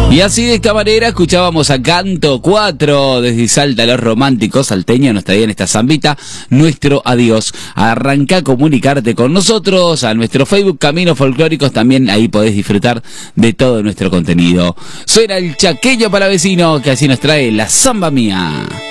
Y así de esta manera escuchábamos a Canto 4 desde Salta, los románticos salteños nos traían esta zambita, nuestro adiós. Arranca a comunicarte con nosotros a nuestro Facebook Caminos Folclóricos, también ahí podés disfrutar de todo nuestro contenido. Suena el chaqueño para vecino que así nos trae la zamba mía.